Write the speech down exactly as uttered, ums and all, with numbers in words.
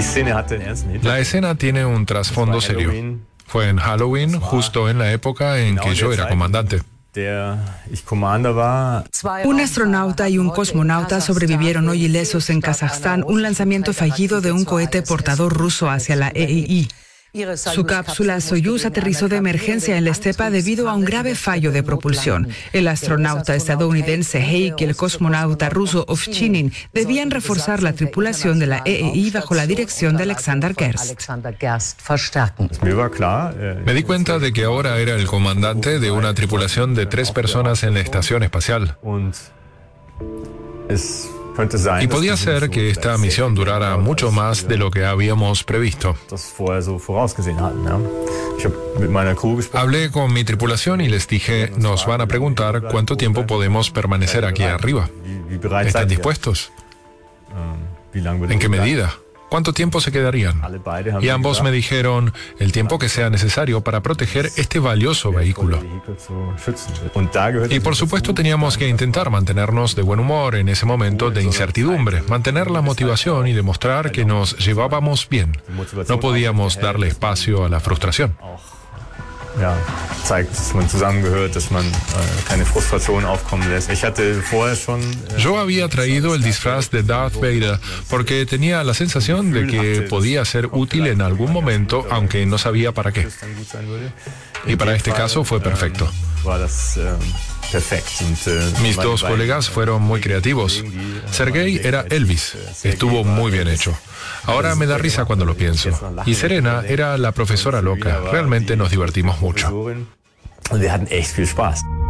La escena tiene un trasfondo serio. Fue en Halloween, justo en la época en que yo era comandante. Un astronauta y un cosmonauta sobrevivieron hoy ilesos en Kazajstán un lanzamiento fallido de un cohete portador ruso hacia la E I I. Su cápsula Soyuz aterrizó de emergencia en la estepa debido a un grave fallo de propulsión. El astronauta estadounidense Heik y el cosmonauta ruso Ovchinin debían reforzar la tripulación de la E I I bajo la dirección de Alexander Gerst. Me di cuenta de que ahora era el comandante de una tripulación de tres personas en la estación espacial. Y podía ser que esta misión durara mucho más de lo que habíamos previsto. Hablé con mi tripulación y les dije, nos van a preguntar cuánto tiempo podemos permanecer aquí arriba. ¿Están dispuestos? ¿En qué medida? ¿Cuánto tiempo se quedarían? Y ambos me dijeron el tiempo que sea necesario para proteger este valioso vehículo. Y por supuesto teníamos que intentar mantenernos de buen humor en ese momento de incertidumbre, mantener la motivación y demostrar que nos llevábamos bien. No podíamos darle espacio a la frustración. Ja, zeigt, dass man zusammengehört, dass man äh, keine Frustration aufkommen lässt. Ich hatte vorher schon, äh, Yo había traído el disfraz de Darth Vader porque tenía la sensación de que podía ser útil en algún momento, aunque no sabía para qué. Y para este caso fue perfecto. Mis dos colegas fueron muy creativos. Sergei era Elvis. Estuvo muy bien hecho. Ahora me da risa cuando lo pienso. Y Serena era la profesora loca. Realmente nos divertimos mucho. Wir hatten echt viel Spaß.